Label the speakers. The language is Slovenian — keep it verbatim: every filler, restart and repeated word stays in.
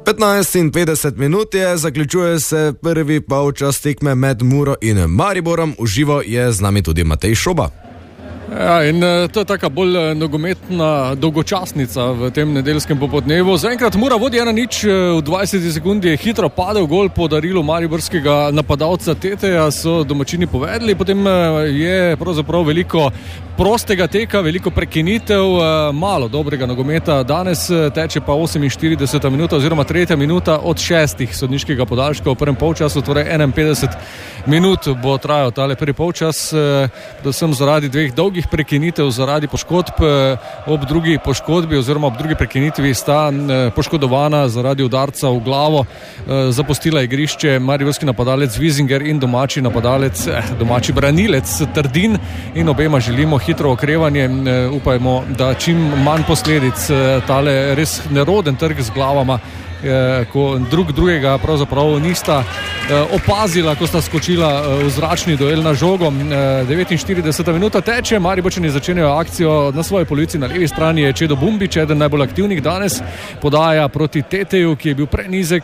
Speaker 1: petnajst in petdeset minut je, zaključuje se prvi polčas tekme med Muro in Mariborom. V živo je z nami tudi Matej Šoba.
Speaker 2: Ja, in to je taka bolj nogometna dolgočasnica v tem nedeljskem popoldnevu. Zaenkrat Mura vodi ena nič, v dvajseti sekundi je hitro padel gol po darilu mariborskega napadalca Teteja, so domačini povedali, potem je pravzaprav veliko prostega teka, veliko prekinitev, malo dobrega nogometa. Danes teče pa oseminštirideseta minuta oziroma tretja minuta od šestih sodniškega podaljška v prvem polčasu, torej enainpetdeset minut bo trajal tale prvi polčas, predvsem zaradi dveh dolgih prekinitev, zaradi poškodb. Ob drugi poškodbi oziroma ob drugi prekinitvi sta poškodovana zaradi udarca v glavo zapustila igrišče mariborski napadalec Vizinger in domači napadalec, eh, domači branilec Trdin, in obema želimo hitro okrevanje. Upajmo, da čim manj posledic. Tale res neroden trg z glavama, ko drug drugega pravzaprav nista opazila, ko sta skočila v zračni duel na žogo. devetinštirideseta minuta teče, Mariborčani začenjajo akcijo na svoji polovici. Na levi strani je Čedo Bumbić, eden najbolj aktivnih danes, podaja proti Teteju, ki je bil prenizek